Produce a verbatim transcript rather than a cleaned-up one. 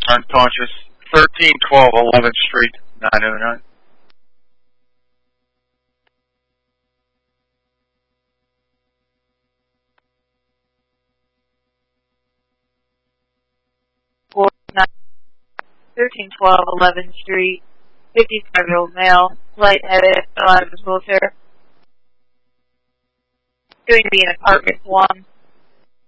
unconscious. thirteen twelve eleventh Street, nine oh nine. thirteen twelve eleventh Street, fifty-five-year-old male, lightheaded, alive as wheelchair. Going to be in apartment one.